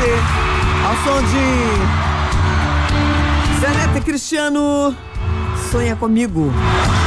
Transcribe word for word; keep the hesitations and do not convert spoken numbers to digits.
você. Ao som de Zé Neto e Cristiano, Sonha Comigo.